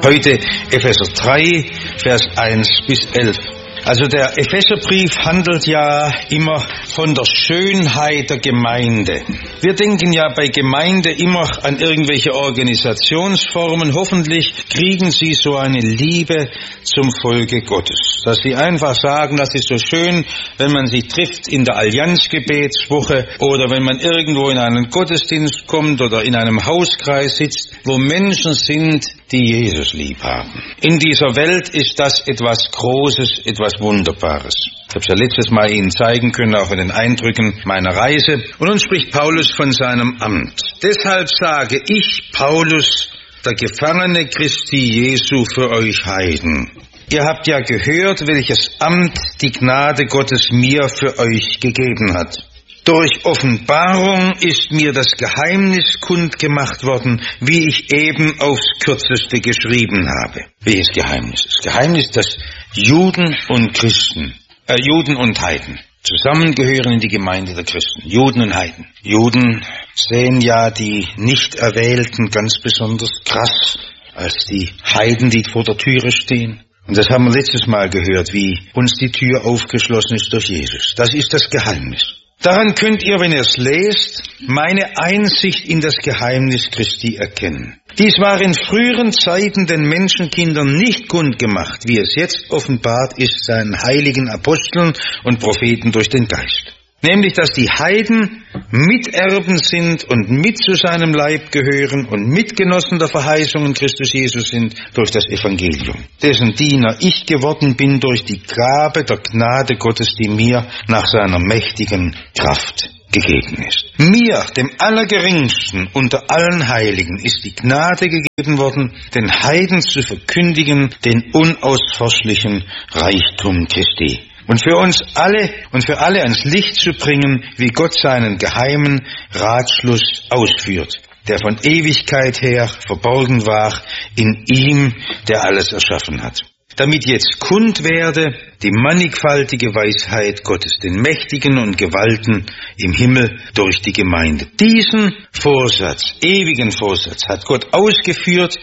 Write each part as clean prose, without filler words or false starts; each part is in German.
Heute Epheser 3, Vers 1 bis 11. Also der Epheserbrief handelt ja immer von der Schönheit der Gemeinde. Wir denken ja bei Gemeinde immer an irgendwelche Organisationsformen. Hoffentlich kriegen Sie so eine Liebe zum Volke Gottes, dass Sie einfach sagen, das ist so schön, wenn man sich trifft in der Allianzgebetswoche oder wenn man irgendwo in einen Gottesdienst kommt oder in einem Hauskreis sitzt, wo Menschen sind, die Jesus lieb haben. In dieser Welt ist das etwas Großes, etwas Wunderbares. Ich habe es ja letztes Mal Ihnen zeigen können, auch in den Eindrücken meiner Reise. Und nun spricht Paulus von seinem Amt. Deshalb sage ich, Paulus, der Gefangene Christi Jesu für euch Heiden. Ihr habt ja gehört, welches Amt die Gnade Gottes mir für euch gegeben hat. Durch Offenbarung ist mir das Geheimnis kundgemacht worden, wie ich eben aufs Kürzeste geschrieben habe. Welches Geheimnis? Das Geheimnis, dass Juden und Christen, Juden und Heiden zusammengehören in die Gemeinde der Christen. Juden und Heiden. Juden sehen ja die Nicht-Erwählten ganz besonders krass als die Heiden, die vor der Türe stehen. Und das haben wir letztes Mal gehört, wie uns die Tür aufgeschlossen ist durch Jesus. Das ist das Geheimnis. Daran könnt ihr, wenn ihr es lest, meine Einsicht in das Geheimnis Christi erkennen. Dies war in früheren Zeiten den Menschenkindern nicht kundgemacht, wie es jetzt offenbart ist seinen heiligen Aposteln und Propheten durch den Geist. Nämlich, dass die Heiden Miterben sind und mit zu seinem Leib gehören und Mitgenossen der Verheißungen Christus Jesus sind durch das Evangelium, dessen Diener ich geworden bin durch die Gabe der Gnade Gottes, die mir nach seiner mächtigen Kraft gegeben ist. Mir, dem Allergeringsten unter allen Heiligen, ist die Gnade gegeben worden, den Heiden zu verkündigen, den unausforschlichen Reichtum Christi. Und für uns alle und für alle ans Licht zu bringen, wie Gott seinen geheimen Ratschluss ausführt, der von Ewigkeit her verborgen war in ihm, der alles erschaffen hat. Damit jetzt kund werde die mannigfaltige Weisheit Gottes, den Mächtigen und Gewalten im Himmel durch die Gemeinde. Diesen Vorsatz, ewigen Vorsatz, hat Gott ausgeführt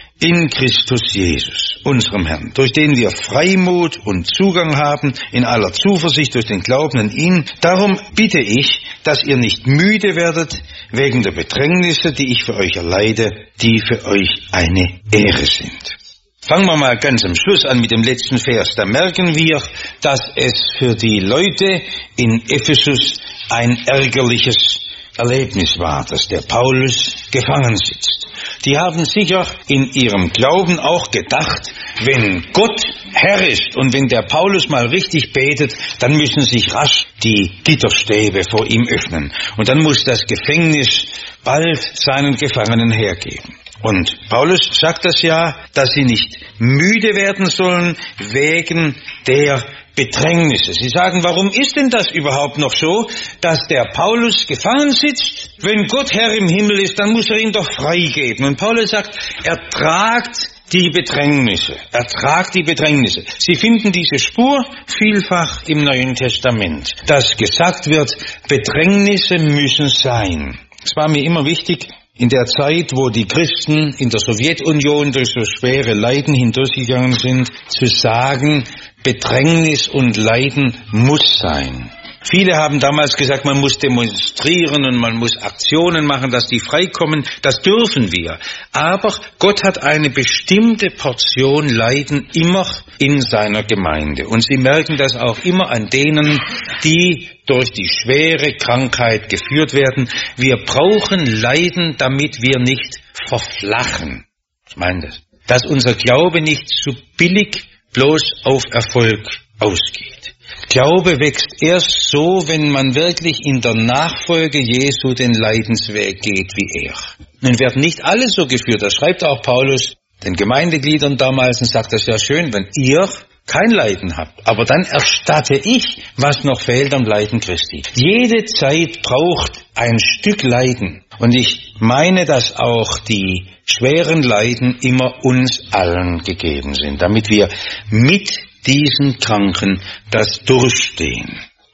in Christus Jesus, unserem Herrn, durch den wir Freimut und Zugang haben in aller Zuversicht durch den Glauben an ihn. Darum bitte ich, dass ihr nicht müde werdet wegen der Bedrängnisse, die ich für euch erleide, die für euch eine Ehre sind. Fangen wir mal ganz am Schluss an mit dem letzten Vers. Da merken wir, dass es für die Leute in Ephesus ein ärgerliches Erlebnis war, dass der Paulus gefangen sitzt. Die haben sicher in ihrem Glauben auch gedacht, wenn Gott Herr ist und wenn der Paulus mal richtig betet, dann müssen sich rasch die Gitterstäbe vor ihm öffnen. Und dann muss das Gefängnis bald seinen Gefangenen hergeben. Und Paulus sagt das ja, dass sie nicht müde werden sollen wegen der Bedrängnisse. Sie sagen, warum ist denn das überhaupt noch so, dass der Paulus gefangen sitzt? Wenn Gott Herr im Himmel ist, dann muss er ihn doch freigeben. Und Paulus sagt, ertragt die Bedrängnisse. Ertragt die Bedrängnisse. Sie finden diese Spur vielfach im Neuen Testament, dass gesagt wird, Bedrängnisse müssen sein. Es war mir immer wichtig, in der Zeit, wo die Christen in der Sowjetunion durch so schwere Leiden hindurchgegangen sind, zu sagen, Bedrängnis und Leiden muss sein. Viele haben damals gesagt, man muss demonstrieren und man muss Aktionen machen, dass die freikommen. Das dürfen wir. Aber Gott hat eine bestimmte Portion Leiden immer in seiner Gemeinde. Und Sie merken das auch immer an denen, die durch die schwere Krankheit geführt werden. Wir brauchen Leiden, damit wir nicht verflachen. Ich meine das. Dass unser Glaube nicht zu billig bloß auf Erfolg ausgeht. Glaube wächst erst so, wenn man wirklich in der Nachfolge Jesu den Leidensweg geht wie er. Nun werden nicht alle so geführt, das schreibt auch Paulus den Gemeindegliedern damals und sagt das ja schön, wenn ihr kein Leiden habt, aber dann erstatte ich, was noch fehlt am Leiden Christi. Jede Zeit braucht ein Stück Leiden und ich meine, dass auch die schweren Leiden immer uns allen gegeben sind, damit wir mit diesen Kranken das durchstehen.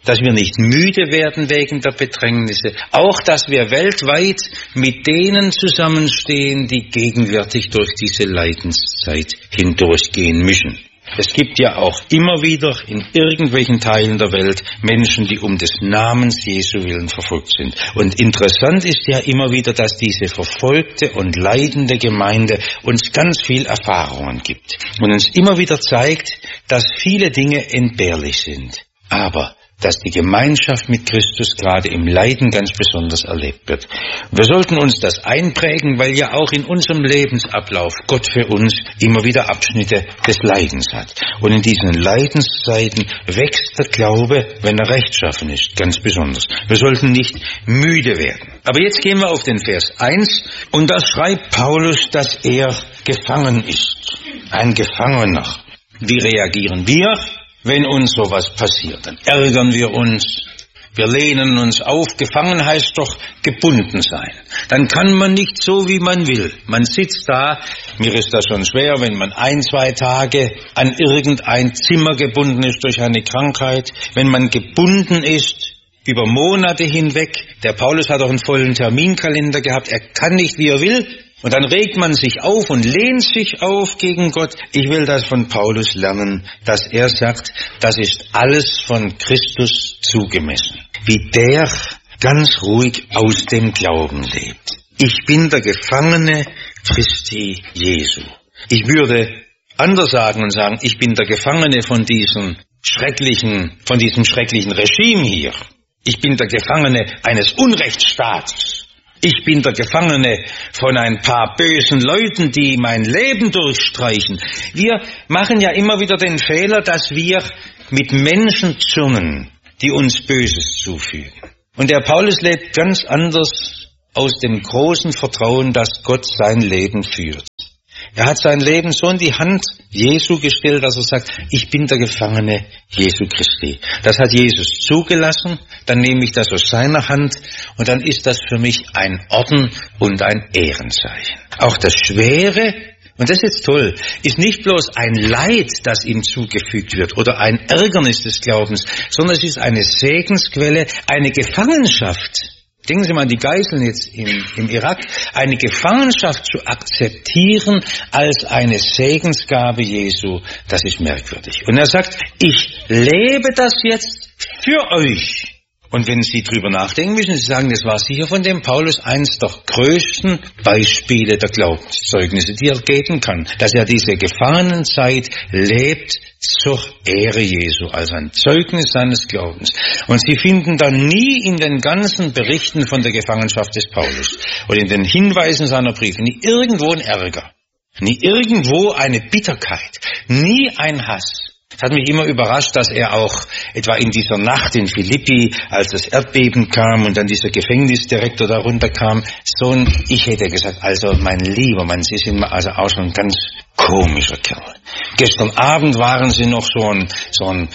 dass wir nicht müde werden wegen der Bedrängnisse, auch dass wir weltweit mit denen zusammenstehen, die gegenwärtig durch diese Leidenszeit hindurchgehen müssen. Es gibt ja auch immer wieder in irgendwelchen Teilen der Welt Menschen, die um des Namens Jesu willen verfolgt sind. Und interessant ist ja immer wieder, dass diese verfolgte und leidende Gemeinde uns ganz viel Erfahrungen gibt und uns immer wieder zeigt, dass viele Dinge entbehrlich sind. Aber dass die Gemeinschaft mit Christus gerade im Leiden ganz besonders erlebt wird. Wir sollten uns das einprägen, weil ja auch in unserem Lebensablauf Gott für uns immer wieder Abschnitte des Leidens hat. Und in diesen Leidenszeiten wächst der Glaube, wenn er rechtschaffen ist, ganz besonders. Wir sollten nicht müde werden. Aber jetzt gehen wir auf den Vers 1 und da schreibt Paulus, dass er gefangen ist. Ein Gefangener. Wie reagieren wir? Wenn uns sowas passiert, dann ärgern wir uns, wir lehnen uns auf. Gefangen heißt doch gebunden sein. Dann kann man nicht so, wie man will. Man sitzt da, mir ist das schon schwer, wenn man 1-2 Tage an irgendein Zimmer gebunden ist durch eine Krankheit, wenn man gebunden ist über Monate hinweg. Der Paulus hat auch einen vollen Terminkalender gehabt, er kann nicht, wie er will. Und dann regt man sich auf und lehnt sich auf gegen Gott. Ich will das von Paulus lernen, dass er sagt, das ist alles von Christus zugemessen. Wie der ganz ruhig aus dem Glauben lebt. Ich bin der Gefangene Christi Jesu. Ich würde anders sagen und sagen, ich bin der Gefangene von diesem schrecklichen Regime hier. Ich bin der Gefangene eines Unrechtsstaates. Ich bin der Gefangene von ein paar bösen Leuten, die mein Leben durchstreichen. Wir machen ja immer wieder den Fehler, dass wir mit Menschen zürnen, die uns Böses zufügen. Und der Paulus lebt ganz anders aus dem großen Vertrauen, dass Gott sein Leben führt. Er hat sein Leben so in die Hand Jesu gestellt, dass er sagt, ich bin der Gefangene Jesu Christi. Das hat Jesus zugelassen, dann nehme ich das aus seiner Hand und dann ist das für mich ein Orden und ein Ehrenzeichen. Auch das Schwere, und das ist jetzt toll, ist nicht bloß ein Leid, das ihm zugefügt wird oder ein Ärgernis des Glaubens, sondern es ist eine Segensquelle, eine Gefangenschaft. Denken Sie mal an die Geiseln jetzt im Irak. Eine Gefangenschaft zu akzeptieren als eine Segensgabe Jesu, das ist merkwürdig. Und er sagt, ich lebe das jetzt für euch. Und wenn Sie drüber nachdenken, müssen Sie sagen, das war sicher von dem Paulus eins der größten Beispiele der Glaubenszeugnisse, die er geben kann. Dass er diese Gefangenenzeit lebt zur Ehre Jesu, also ein Zeugnis seines Glaubens. Und Sie finden da nie in den ganzen Berichten von der Gefangenschaft des Paulus oder in den Hinweisen seiner Briefe, nie irgendwo ein Ärger, nie irgendwo eine Bitterkeit, nie ein Hass. Es hat mich immer überrascht, dass er auch etwa in dieser Nacht in Philippi, als das Erdbeben kam und dann dieser Gefängnisdirektor da runterkam, ich hätte gesagt, also mein lieber Mann, Sie sind also auch schon ein ganz komischer Kerl. Gestern Abend waren Sie noch so ein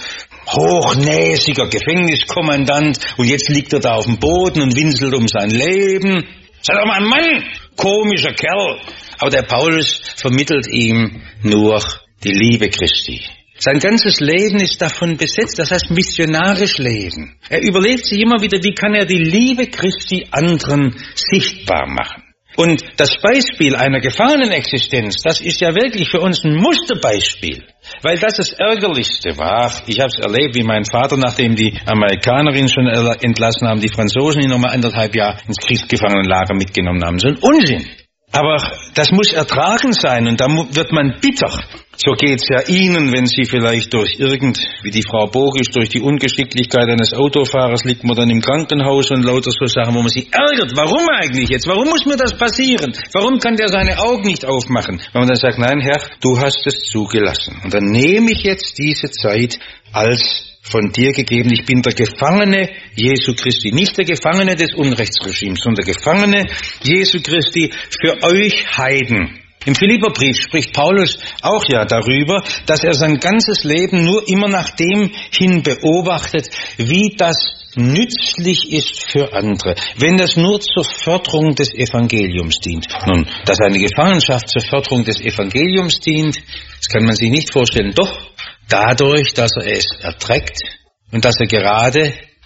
hochnäsiger Gefängniskommandant und jetzt liegt er da auf dem Boden und winselt um sein Leben. Sei doch mal ein Mann, komischer Kerl. Aber der Paulus vermittelt ihm nur die Liebe Christi. Sein ganzes Leben ist davon besetzt, das heißt missionarisch leben. Er überlegt sich immer wieder, wie kann er die Liebe Christi anderen sichtbar machen. Und das Beispiel einer Gefangenenexistenz, das ist ja wirklich für uns ein Musterbeispiel. Weil das Ärgerlichste war, ich habe es erlebt, wie mein Vater, nachdem die Amerikaner ihn schon entlassen haben, die Franzosen ihn nochmal 1,5 Jahre ins Kriegsgefangenenlager mitgenommen haben. So ein Unsinn. Aber das muss ertragen sein und da wird man bitter. So geht's ja Ihnen, wenn Sie vielleicht wie die Frau Bogisch, durch die Ungeschicklichkeit eines Autofahrers liegt man dann im Krankenhaus und lauter so Sachen, wo man sich ärgert. Warum eigentlich jetzt? Warum muss mir das passieren? Warum kann der seine Augen nicht aufmachen? Wenn man dann sagt, nein Herr, du hast es zugelassen. Und dann nehme ich jetzt diese Zeit als von dir gegeben. Ich bin der Gefangene Jesu Christi. Nicht der Gefangene des Unrechtsregimes, sondern der Gefangene Jesu Christi für euch Heiden. Im Philipperbrief spricht Paulus auch ja darüber, dass er sein ganzes Leben nur immer nach dem hin beobachtet, wie das nützlich ist für andere, wenn das nur zur Förderung des Evangeliums dient. Nun, dass eine Gefangenschaft zur Förderung des Evangeliums dient, das kann man sich nicht vorstellen. Doch dadurch, dass er es erträgt und dass er gerade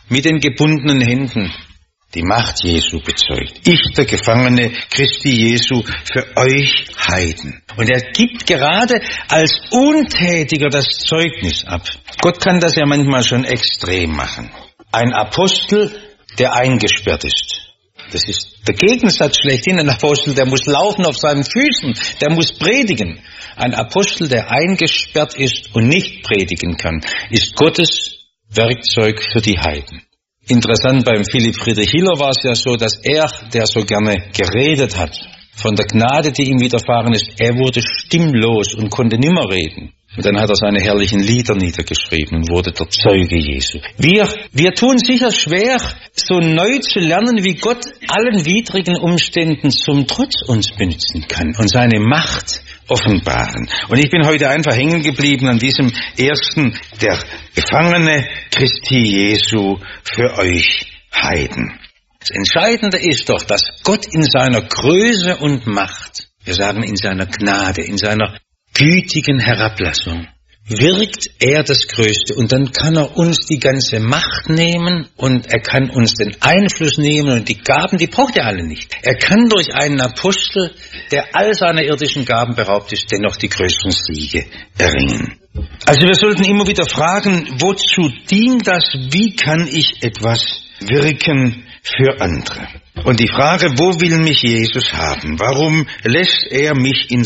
mit den gebundenen Händen die Macht Jesu bezeugt. Ich, der Gefangene Christi Jesu, für euch Heiden. Und er gibt gerade als Untätiger das Zeugnis ab. Gott kann das ja manchmal schon extrem machen. Ein Apostel, der eingesperrt ist. Das ist der Gegensatz schlechthin. Ein Apostel, der muss laufen auf seinen Füßen, der muss predigen. Ein Apostel, der eingesperrt ist und nicht predigen kann, ist Gottes Werkzeug für die Heiden. Interessant, beim Philipp Friedrich Hiller war es ja so, dass er, der so gerne geredet hat, von der Gnade, die ihm widerfahren ist, er wurde stimmlos und konnte nimmer reden. Und dann hat er seine herrlichen Lieder niedergeschrieben und wurde der Zeuge Jesu. Wir tun sicher schwer, so neu zu lernen, wie Gott allen widrigen Umständen zum Trotz uns benutzen kann und seine Macht offenbaren. Und ich bin heute einfach hängen geblieben an diesem ersten, der Gefangene Christi Jesu für euch Heiden. Das Entscheidende ist doch, dass Gott in seiner Größe und Macht, wir sagen in seiner Gnade, in seiner gütigen Herablassung, wirkt er das Größte. Und dann kann er uns die ganze Macht nehmen und er kann uns den Einfluss nehmen und die Gaben, die braucht er alle nicht. Er kann durch einen Apostel, der all seiner irdischen Gaben beraubt ist, dennoch die größten Siege erringen. Also wir sollten immer wieder fragen, wozu dient das? Wie kann ich etwas wirken für andere? Und die Frage, wo will mich Jesus haben? Warum lässt er mich in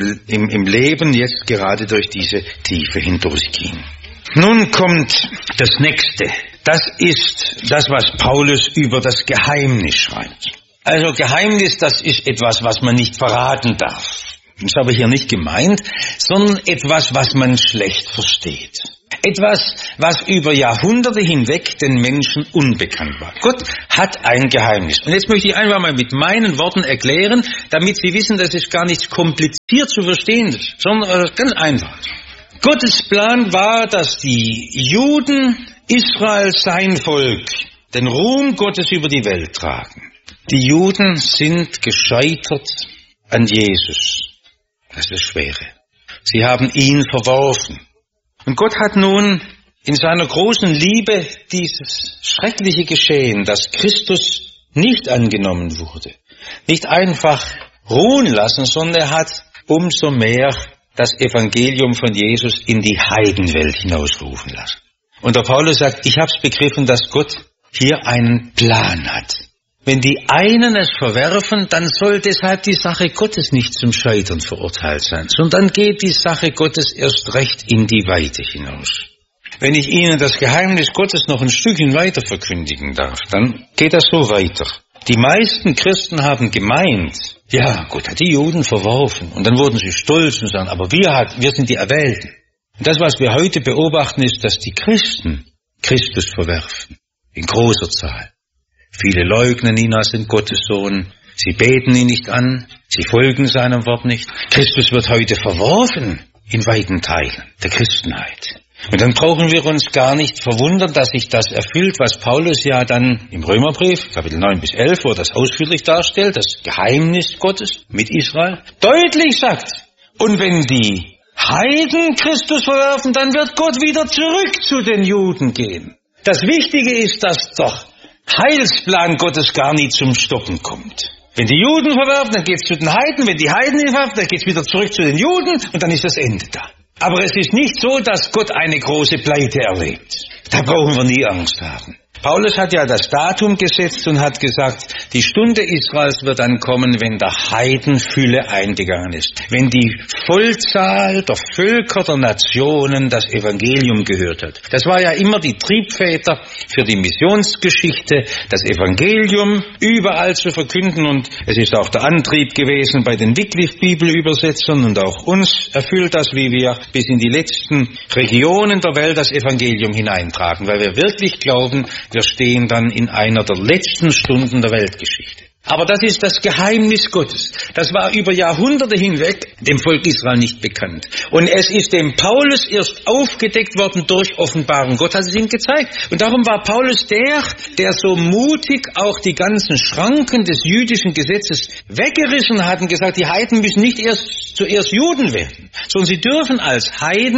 im Leben jetzt gerade durch diese Tiefe hindurchgehen? Nun kommt das Nächste. Das ist das, was Paulus über das Geheimnis schreibt. Also Geheimnis, das ist etwas, was man nicht verraten darf. Das ist aber hier nicht gemeint, sondern etwas, was man schlecht versteht. Etwas, was über Jahrhunderte hinweg den Menschen unbekannt war. Gott hat ein Geheimnis. Und jetzt möchte ich einfach mal mit meinen Worten erklären, damit Sie wissen, dass es gar nicht kompliziert zu verstehen ist, sondern ganz einfach. Gottes Plan war, dass die Juden, Israel, sein Volk, den Ruhm Gottes über die Welt tragen. Die Juden sind gescheitert an Jesus. Das ist das Schwere. Sie haben ihn verworfen. Und Gott hat nun in seiner großen Liebe dieses schreckliche Geschehen, dass Christus nicht angenommen wurde, nicht einfach ruhen lassen, sondern er hat umso mehr das Evangelium von Jesus in die Heidenwelt hinausrufen lassen. Und der Paulus sagt, ich habe es begriffen, dass Gott hier einen Plan hat. Wenn die einen es verwerfen, dann soll deshalb die Sache Gottes nicht zum Scheitern verurteilt sein, sondern geht die Sache Gottes erst recht in die Weite hinaus. Wenn ich Ihnen das Geheimnis Gottes noch ein Stückchen weiter verkündigen darf, dann geht das so weiter. Die meisten Christen haben gemeint, ja, Gott hat die Juden verworfen. Und dann wurden sie stolz und sagen, aber wir sind die Erwählten. Und das, was wir heute beobachten, ist, dass die Christen Christus verwerfen. In großer Zahl. Viele leugnen ihn als den Gottessohn. Sie beten ihn nicht an. Sie folgen seinem Wort nicht. Christus wird heute verworfen in weiten Teilen der Christenheit. Und dann brauchen wir uns gar nicht verwundern, dass sich das erfüllt, was Paulus ja dann im Römerbrief, Kapitel 9 bis 11, wo das ausführlich darstellt, das Geheimnis Gottes mit Israel, deutlich sagt. Und wenn die Heiden Christus verwerfen, dann wird Gott wieder zurück zu den Juden gehen. Das Wichtige ist, dass doch Heilsplan Gottes gar nie zum Stoppen kommt. Wenn die Juden verwerfen, dann geht's zu den Heiden. Wenn die Heiden ihn verwerfen, dann geht's wieder zurück zu den Juden und dann ist das Ende da. Aber es ist nicht so, dass Gott eine große Pleite erlebt. Da brauchen wir nie Angst haben. Paulus hat ja das Datum gesetzt und hat gesagt, die Stunde Israels wird dann kommen, wenn der Heidenfülle eingegangen ist. Wenn die Vollzahl der Völker, der Nationen das Evangelium gehört hat. Das war ja immer die Triebfeder für die Missionsgeschichte, das Evangelium überall zu verkünden. Und es ist auch der Antrieb gewesen bei den Wycliffe-Bibelübersetzern und auch uns erfüllt das, wie wir bis in die letzten Regionen der Welt das Evangelium hineintragen, weil wir wirklich glauben, wir stehen dann in einer der letzten Stunden der Weltgeschichte. Aber das ist das Geheimnis Gottes. Das war über Jahrhunderte hinweg dem Volk Israel nicht bekannt. Und es ist dem Paulus erst aufgedeckt worden durch Offenbarung. Gott hat es ihm gezeigt. Und darum war Paulus der so mutig auch die ganzen Schranken des jüdischen Gesetzes weggerissen hat und gesagt, die Heiden müssen nicht zuerst Juden werden, sondern sie dürfen als Heiden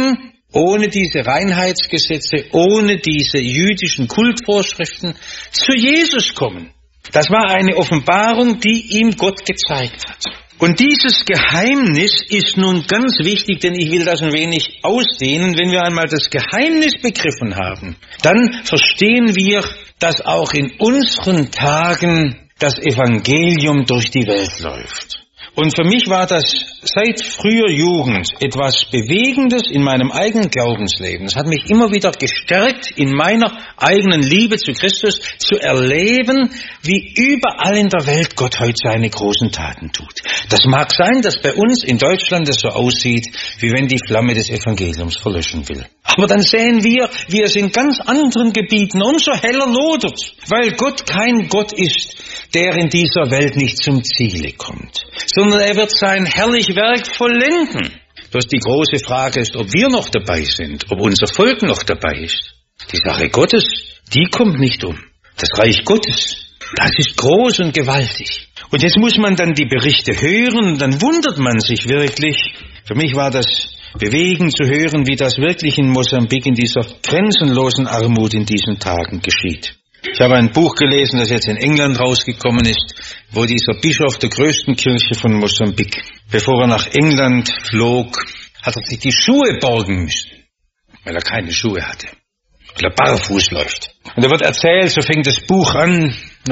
ohne diese Reinheitsgesetze, ohne diese jüdischen Kultvorschriften zu Jesus kommen. Das war eine Offenbarung, die ihm Gott gezeigt hat. Und dieses Geheimnis ist nun ganz wichtig, denn ich will das ein wenig ausdehnen. Wenn wir einmal das Geheimnis begriffen haben, dann verstehen wir, dass auch in unseren Tagen das Evangelium durch die Welt läuft. Und für mich war das seit früher Jugend etwas Bewegendes in meinem eigenen Glaubensleben. Es hat mich immer wieder gestärkt, in meiner eigenen Liebe zu Christus zu erleben, wie überall in der Welt Gott heute seine großen Taten tut. Das mag sein, dass bei uns in Deutschland es so aussieht, wie wenn die Flamme des Evangeliums verlöschen will. Aber dann sehen wir, wie es in ganz anderen Gebieten umso heller lodert, weil Gott kein Gott ist, der in dieser Welt nicht zum Ziele kommt, sondern er wird sein herrlich Werk vollenden. Bloß die große Frage ist, ob wir noch dabei sind, ob unser Volk noch dabei ist. Die Sache Gottes, die kommt nicht um. Das Reich Gottes, das ist groß und gewaltig. Und jetzt muss man dann die Berichte hören, und dann wundert man sich wirklich. Für mich war das bewegend zu hören, wie das wirklich in Mosambik in dieser grenzenlosen Armut in diesen Tagen geschieht. Ich habe ein Buch gelesen, das jetzt in England rausgekommen ist, wo dieser Bischof der größten Kirche von Mosambik, bevor er nach England flog, hat er sich die Schuhe borgen müssen, weil er keine Schuhe hatte, weil er barfuß läuft. Und er wird erzählt, so fängt das Buch an,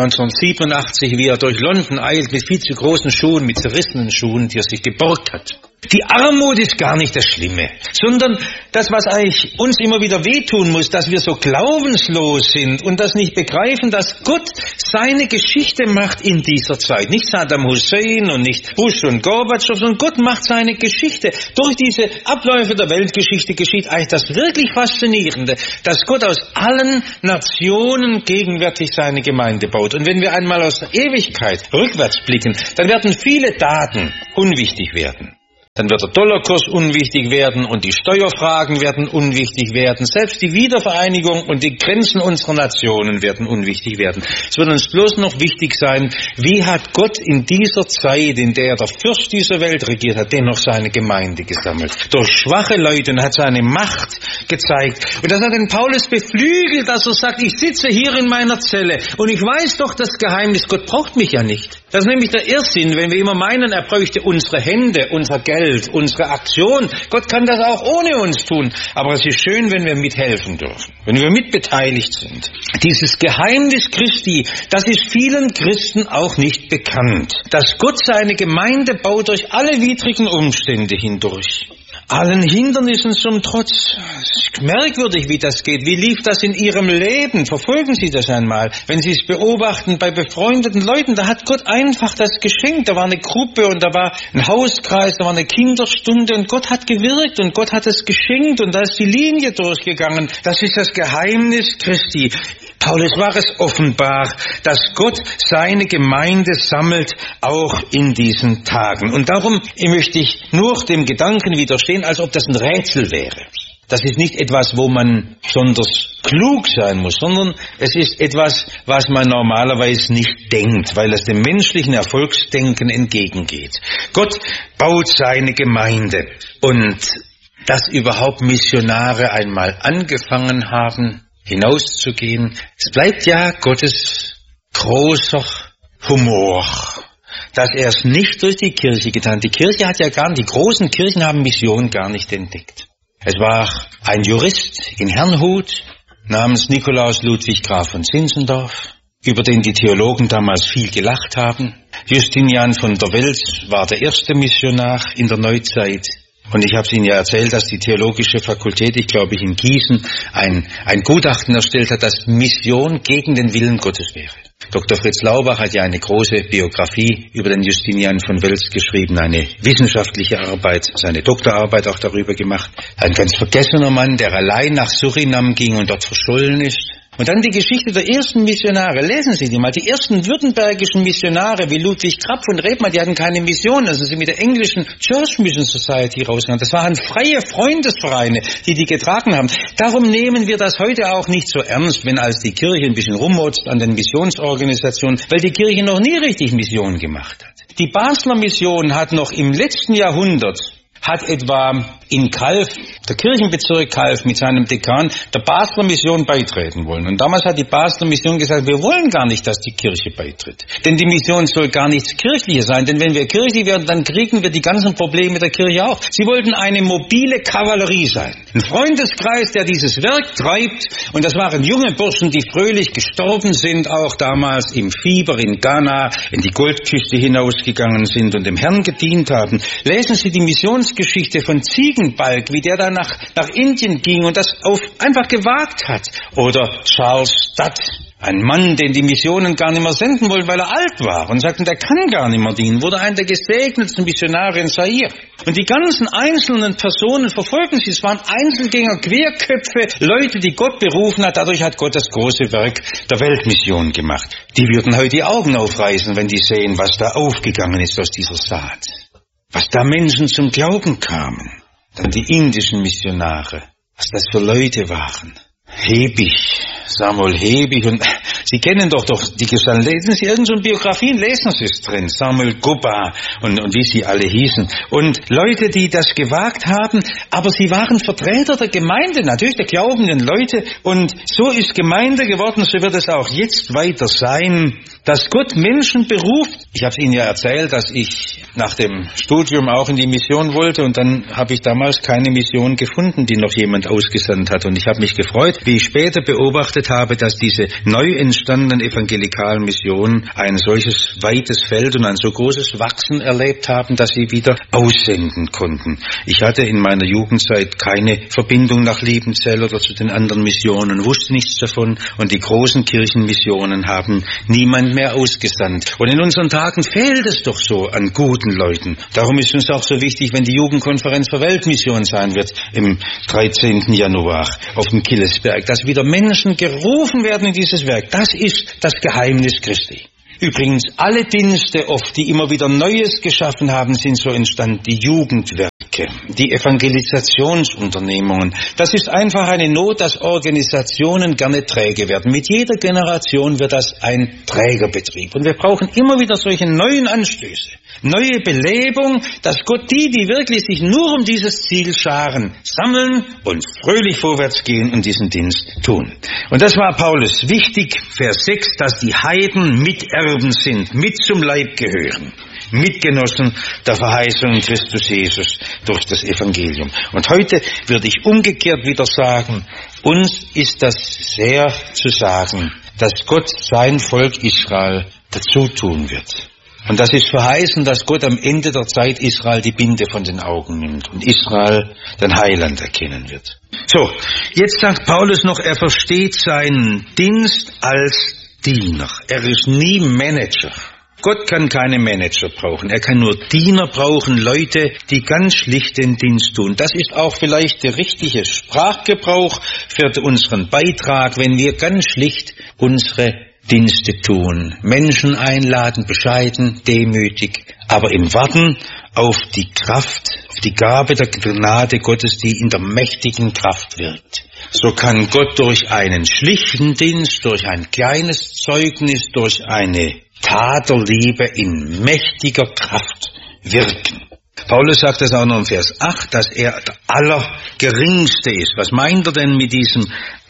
1987, wie er durch London eilt mit viel zu großen Schuhen, mit zerrissenen Schuhen, die er sich geborgt hat. Die Armut ist gar nicht das Schlimme, sondern das, was eigentlich uns immer wieder wehtun muss, dass wir so glaubenslos sind und das nicht begreifen, dass Gott seine Geschichte macht in dieser Zeit. Nicht Saddam Hussein und nicht Bush und Gorbatschow, sondern Gott macht seine Geschichte. Durch diese Abläufe der Weltgeschichte geschieht eigentlich das wirklich Faszinierende, dass Gott aus allen Nationen gegenwärtig seine Gemeinde baut. Und wenn wir einmal aus der Ewigkeit rückwärts blicken, dann werden viele Daten unwichtig werden. Dann wird der Dollarkurs unwichtig werden und die Steuerfragen werden unwichtig werden. Selbst die Wiedervereinigung und die Grenzen unserer Nationen werden unwichtig werden. Es wird uns bloß noch wichtig sein, wie hat Gott in dieser Zeit, in der der Fürst dieser Welt regiert hat, dennoch seine Gemeinde gesammelt. Durch schwache Leute und hat seine Macht gezeigt. Und das hat den Paulus beflügelt, dass er sagt, ich sitze hier in meiner Zelle und ich weiß doch das Geheimnis, Gott braucht mich ja nicht. Das ist nämlich der Irrsinn, wenn wir immer meinen, er bräuchte unsere Hände, unser Geld, unsere Aktion. Gott kann das auch ohne uns tun. Aber es ist schön, wenn wir mithelfen dürfen, wenn wir mitbeteiligt sind. Dieses Geheimnis Christi, das ist vielen Christen auch nicht bekannt. Dass Gott seine Gemeinde baut durch alle widrigen Umstände hindurch. Allen Hindernissen zum Trotz. Es ist merkwürdig, wie das geht. Wie lief das in Ihrem Leben? Verfolgen Sie das einmal. Wenn Sie es beobachten bei befreundeten Leuten, da hat Gott einfach das geschenkt. Da war eine Gruppe und da war ein Hauskreis, da war eine Kinderstunde und Gott hat gewirkt und Gott hat es geschenkt und da ist die Linie durchgegangen. Das ist das Geheimnis Christi. Paulus war es offenbar, dass Gott seine Gemeinde sammelt, auch in diesen Tagen. Und darum möchte ich nur dem Gedanken widerstehen, als ob das ein Rätsel wäre. Das ist nicht etwas, wo man besonders klug sein muss, sondern es ist etwas, was man normalerweise nicht denkt, weil es dem menschlichen Erfolgsdenken entgegengeht. Gott baut seine Gemeinde. Und dass überhaupt Missionare einmal angefangen haben, hinauszugehen. Es bleibt ja Gottes großer Humor, dass er es nicht durch die Kirche getan hat. Die Kirche hat ja die großen Kirchen haben Mission gar nicht entdeckt. Es war ein Jurist in Herrnhut namens Nikolaus Ludwig Graf von Zinzendorf, über den die Theologen damals viel gelacht haben. Justinian von der Wels war der erste Missionar in der Neuzeit. Und ich habe es Ihnen ja erzählt, dass die Theologische Fakultät, ich glaube in Gießen, ein Gutachten erstellt hat, dass Mission gegen den Willen Gottes wäre. Dr. Fritz Laubach hat ja eine große Biografie über den Justinian von Wels geschrieben, eine wissenschaftliche Arbeit, seine Doktorarbeit auch darüber gemacht. Ein ganz vergessener Mann, der allein nach Surinam ging und dort verschollen ist. Und dann die Geschichte der ersten Missionare. Lesen Sie die mal. Die ersten württembergischen Missionare wie Ludwig Krapp und Rebmann, die hatten keine Mission. Also sie mit der englischen Church Mission Society rausgegangen. Das waren freie Freundesvereine, die getragen haben. Darum nehmen wir das heute auch nicht so ernst, wenn als die Kirche ein bisschen rummotzt an den Missionsorganisationen, weil die Kirche noch nie richtig Mission gemacht hat. Die Basler Mission hat noch im letzten Jahrhundert hat etwa in Calw, der Kirchenbezirk Calw mit seinem Dekan, der Basler Mission beitreten wollen. Und damals hat die Basler Mission gesagt, wir wollen gar nicht, dass die Kirche beitritt. Denn die Mission soll gar nichts Kirchliches sein. Denn wenn wir kirchlich werden, dann kriegen wir die ganzen Probleme der Kirche auch. Sie wollten eine mobile Kavallerie sein. Ein Freundeskreis, der dieses Werk treibt. Und das waren junge Burschen, die fröhlich gestorben sind, auch damals im Fieber in Ghana, in die Goldküste hinausgegangen sind und dem Herrn gedient haben. Lesen Sie die Missionsgeschichte von Ziegenbalg, wie der da nach Indien ging und das einfach gewagt hat. Oder Charles Studd, ein Mann, den die Missionen gar nicht mehr senden wollten, weil er alt war und sagten, der kann gar nicht mehr dienen, wurde einer der gesegnetsten Missionare in Zaire. Und die ganzen einzelnen Personen verfolgen sie. Es waren Einzelgänger, Querköpfe, Leute, die Gott berufen hat. Dadurch hat Gott das große Werk der Weltmission gemacht. Die würden heute die Augen aufreißen, wenn die sehen, was da aufgegangen ist aus dieser Saat. Was da Menschen zum Glauben kamen. Dann die indischen Missionare. Was das für Leute waren. Hebig, Samuel Hebig, und Sie kennen doch die Geschichten. Lesen Sie irgendeine Biografien, lesen Sie es drin. Samuel Gubba und wie sie alle hießen. Und Leute, die das gewagt haben, aber sie waren Vertreter der Gemeinde, natürlich der glaubenden Leute. Und so ist Gemeinde geworden, so wird es auch jetzt weiter sein, dass Gott Menschen beruft. Ich habe es Ihnen ja erzählt, dass ich nach dem Studium auch in die Mission wollte, und dann habe ich damals keine Mission gefunden, die noch jemand ausgesandt hat. Und ich habe mich gefreut, wie ich später beobachtet habe, dass diese neu entstandenen evangelikalen Missionen ein solches weites Feld und ein so großes Wachsen erlebt haben, dass sie wieder aussenden konnten. Ich hatte in meiner Jugendzeit keine Verbindung nach Liebenzell oder zu den anderen Missionen, wusste nichts davon, und die großen Kirchenmissionen haben niemand mehr ausgesandt. Und in unseren Tagen fehlt es doch so an guten Leuten. Darum ist uns auch so wichtig, wenn die Jugendkonferenz für Weltmission sein wird im 13. Januar auf dem Killesberg, dass wieder Menschen gerufen werden in dieses Werk. Das ist das Geheimnis Christi. Übrigens, alle Dienste oft, die immer wieder Neues geschaffen haben, sind so entstanden. Die Jugendwerke, die Evangelisationsunternehmungen. Das ist einfach eine Not, dass Organisationen gerne träge werden. Mit jeder Generation wird das ein Trägerbetrieb. Und wir brauchen immer wieder solche neuen Anstöße, neue Belebung, dass Gott die wirklich sich nur um dieses Ziel scharen, sammeln und fröhlich vorwärts gehen und diesen Dienst tun. Und das war Paulus wichtig, Vers 6, dass die Heiden Miterben sind, mit zum Leib gehören, Mitgenossen der Verheißung Christus Jesus durch das Evangelium. Und heute würde ich umgekehrt wieder sagen, uns ist das sehr zu sagen, dass Gott sein Volk Israel dazu tun wird. Und das ist verheißen, dass Gott am Ende der Zeit Israel die Binde von den Augen nimmt und Israel den Heiland erkennen wird. So, jetzt sagt Paulus noch, er versteht seinen Dienst als Diener. Er ist nie Manager. Gott kann keine Manager brauchen. Er kann nur Diener brauchen, Leute, die ganz schlicht den Dienst tun. Das ist auch vielleicht der richtige Sprachgebrauch für unseren Beitrag, wenn wir ganz schlicht unsere Dienste tun, Menschen einladen, bescheiden, demütig, aber im Warten auf die Kraft, auf die Gabe der Gnade Gottes, die in der mächtigen Kraft wirkt. So kann Gott durch einen schlichten Dienst, durch ein kleines Zeugnis, durch eine Tat der Liebe in mächtiger Kraft wirken. Paulus sagt das auch noch im Vers 8, dass er der Allergeringste ist. Was meint er denn mit diesem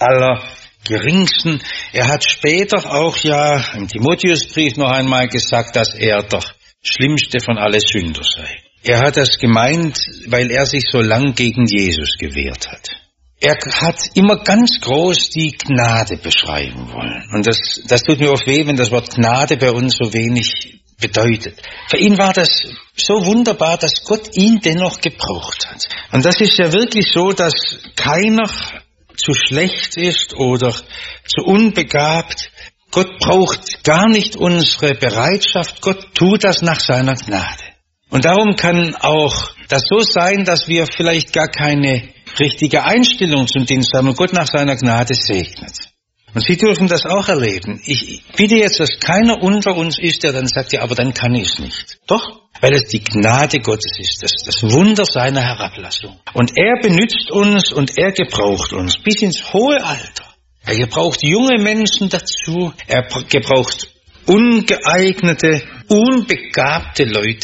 Allergeringsten? Er hat später auch ja im Timotheusbrief noch einmal gesagt, dass er der Schlimmste von allen Sünder sei. Er hat das gemeint, weil er sich so lang gegen Jesus gewehrt hat. Er hat immer ganz groß die Gnade beschreiben wollen. Und das tut mir oft weh, wenn das Wort Gnade bei uns so wenig bedeutet. Für ihn war das so wunderbar, dass Gott ihn dennoch gebraucht hat. Und das ist ja wirklich so, dass keiner zu schlecht ist oder zu unbegabt. Gott braucht gar nicht unsere Bereitschaft. Gott tut das nach seiner Gnade. Und darum kann auch das so sein, dass wir vielleicht gar keine richtige Einstellung zum Dienst haben und Gott nach seiner Gnade segnet. Und Sie dürfen das auch erleben. Ich bitte jetzt, dass keiner unter uns ist, der dann sagt, ja, aber dann kann ich es nicht. Doch, weil es die Gnade Gottes ist, das Wunder seiner Herablassung. Und er benützt uns und er gebraucht uns bis ins hohe Alter. Er gebraucht junge Menschen dazu, er gebraucht ungeeignete, unbegabte Leute.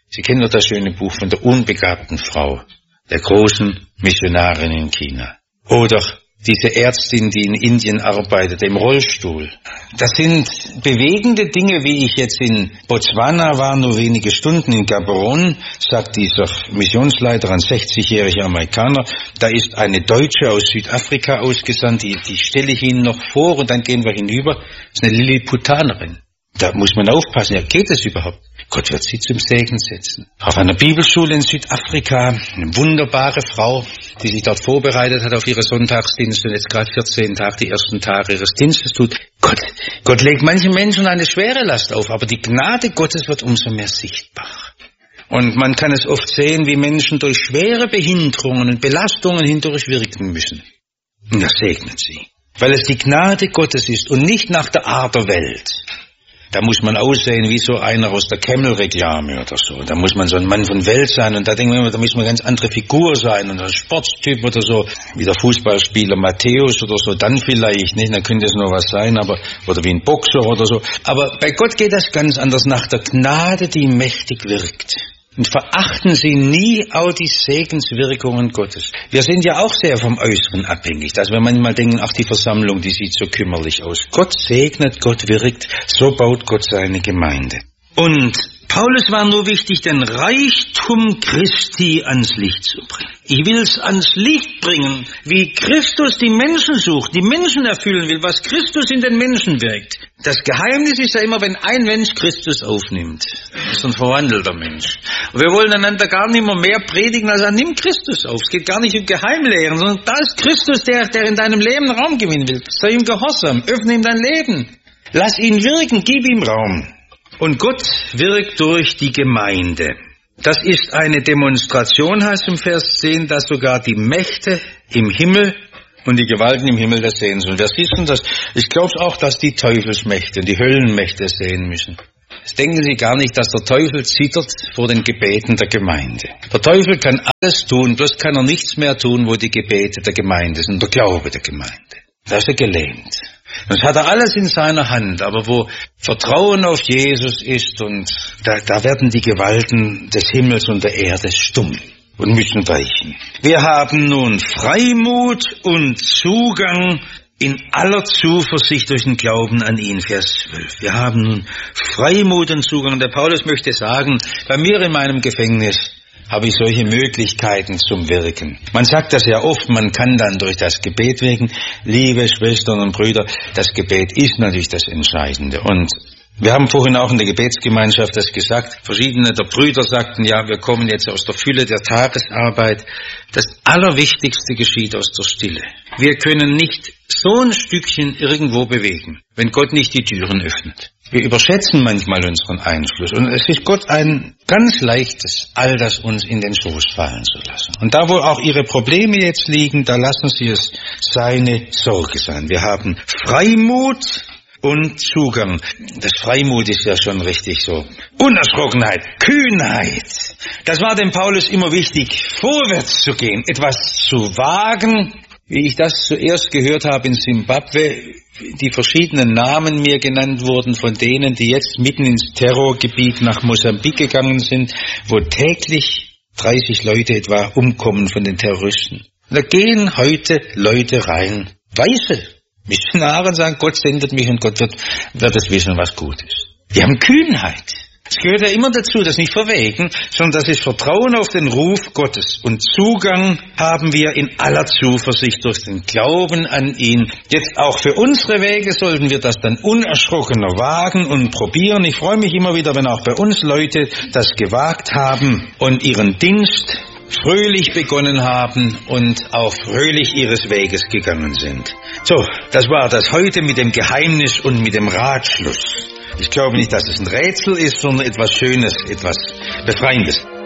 Sie kennen doch das schöne Buch von der unbegabten Frau, der großen Missionarin in China. Oder diese Ärztin, die in Indien arbeitet, im Rollstuhl. Das sind bewegende Dinge, wie ich jetzt in Botswana war, nur wenige Stunden in Gaborone, sagt dieser Missionsleiter, ein 60-jähriger Amerikaner, da ist eine Deutsche aus Südafrika ausgesandt, die stelle ich Ihnen noch vor und dann gehen wir hinüber, das ist eine Lilliputanerin. Da muss man aufpassen, ja, geht es überhaupt? Gott wird sie zum Segen setzen. Auf einer Bibelschule in Südafrika, eine wunderbare Frau, die sich dort vorbereitet hat auf ihre Sonntagsdienste und jetzt gerade 14 Tage, die ersten Tage ihres Dienstes tut. Gott legt manchen Menschen eine schwere Last auf, aber die Gnade Gottes wird umso mehr sichtbar. Und man kann es oft sehen, wie Menschen durch schwere Behinderungen und Belastungen hindurch wirken müssen. Und das segnet sie, weil es die Gnade Gottes ist und nicht nach der Art der Welt. Da muss man aussehen wie so einer aus der Camel-Reklame oder so. Da muss man so ein Mann von Welt sein und da denken wir immer, da muss man eine ganz andere Figur sein und ein Sporttyp oder so, wie der Fußballspieler Matthäus oder so, dann vielleicht, nicht? Dann könnte es noch was sein, aber, oder wie ein Boxer oder so. Aber bei Gott geht das ganz anders, nach der Gnade, die mächtig wirkt. Und verachten Sie nie auch die Segenswirkungen Gottes. Wir sind ja auch sehr vom Äußeren abhängig, dass wir manchmal denken, ach, die Versammlung, die sieht so kümmerlich aus. Gott segnet, Gott wirkt, so baut Gott seine Gemeinde. Und Paulus war nur wichtig, den Reichtum Christi ans Licht zu bringen. Ich will es ans Licht bringen, wie Christus die Menschen sucht, die Menschen erfüllen will, was Christus in den Menschen wirkt. Das Geheimnis ist ja immer, wenn ein Mensch Christus aufnimmt. Das ist ein verwandelter Mensch. Und wir wollen einander gar nicht mehr predigen, als nimm Christus auf. Es geht gar nicht um Geheimlehren, sondern da ist Christus, der in deinem Leben Raum gewinnen will. Sei ihm gehorsam, öffne ihm dein Leben. Lass ihn wirken, gib ihm Raum. Und Gott wirkt durch die Gemeinde. Das ist eine Demonstration, heißt im Vers 10, dass sogar die Mächte im Himmel und die Gewalten im Himmel das sehen sollen. Wer sieht denn das? Ich glaube auch, dass die Teufelsmächte und die Höllenmächte es sehen müssen. Das denken Sie gar nicht, dass der Teufel zittert vor den Gebeten der Gemeinde. Der Teufel kann alles tun, bloß kann er nichts mehr tun, wo die Gebete der Gemeinde sind, der Glaube der Gemeinde. Da ist er gelähmt. Das hat er alles in seiner Hand, aber wo Vertrauen auf Jesus ist und da werden die Gewalten des Himmels und der Erde stumm und müssen weichen. Wir haben nun Freimut und Zugang in aller Zuversicht durch den Glauben an ihn, Vers 12. Wir haben nun Freimut und Zugang. Und der Paulus möchte sagen, bei mir in meinem Gefängnis habe ich solche Möglichkeiten zum Wirken. Man sagt das ja oft, man kann dann durch das Gebet wirken. Liebe Schwestern und Brüder, das Gebet ist natürlich das Entscheidende. Und wir haben vorhin auch in der Gebetsgemeinschaft das gesagt. Verschiedene der Brüder sagten, ja, wir kommen jetzt aus der Fülle der Tagesarbeit. Das Allerwichtigste geschieht aus der Stille. Wir können nicht so ein Stückchen irgendwo bewegen, wenn Gott nicht die Türen öffnet. Wir überschätzen manchmal unseren Einfluss und es ist Gott ein ganz leichtes, all das uns in den Schoß fallen zu lassen. Und da, wo auch Ihre Probleme jetzt liegen, da lassen Sie es seine Sorge sein. Wir haben Freimut und Zugang. Das Freimut ist ja schon richtig so. Unerschrockenheit, Kühnheit. Das war dem Paulus immer wichtig, vorwärts zu gehen, etwas zu wagen. Wie ich das zuerst gehört habe in Simbabwe, die verschiedenen Namen mir genannt wurden von denen, die jetzt mitten ins Terrorgebiet nach Mosambik gegangen sind, wo täglich 30 Leute etwa umkommen von den Terroristen. Da gehen heute Leute rein, Weiße, Missionare sagen, Gott sendet mich und Gott wird es wissen, was gut ist. Die haben Kühnheit. Es gehört ja immer dazu, das nicht verwägen, sondern das ist Vertrauen auf den Ruf Gottes. Und Zugang haben wir in aller Zuversicht durch den Glauben an ihn. Jetzt auch für unsere Wege sollten wir das dann unerschrockener wagen und probieren. Ich freue mich immer wieder, wenn auch bei uns Leute das gewagt haben und ihren Dienst fröhlich begonnen haben und auch fröhlich ihres Weges gegangen sind. So, das war das heute mit dem Geheimnis und mit dem Ratschluss. Ich glaube nicht, dass es ein Rätsel ist, sondern etwas Schönes, etwas Befreiendes.